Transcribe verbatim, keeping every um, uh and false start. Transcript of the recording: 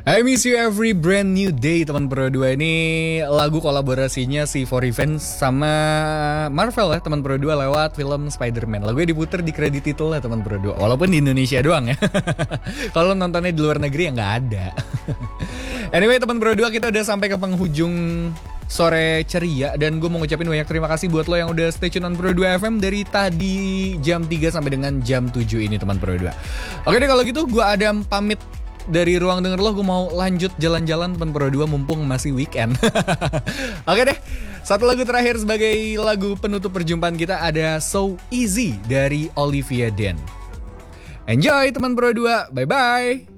I miss you every brand new day, teman Pro dua. Ini lagu kolaborasinya si For Revenge sama Marvel ya, teman Pro dua, lewat film Spider-Man. Lagunya diputer di kredit titelnya, teman Pro dua. Walaupun di Indonesia doang ya. Kalau nontonnya di luar negeri ya nggak ada. Anyway, teman Pro dua, kita udah sampai ke penghujung sore ceria. Dan gue mau ngucapin banyak terima kasih buat lo yang udah stay tune on Pro dua F M dari tadi jam tiga sampai dengan jam tujuh ini, teman Pro dua. Oke deh, kalau gitu gue Adam pamit dari ruang denger lo. Gue mau lanjut jalan-jalan, teman Pro dua, mumpung masih weekend. Oke deh, satu lagu terakhir sebagai lagu penutup perjumpaan kita, ada So Easy dari Olivia Dean. Enjoy, teman Pro dua, bye-bye.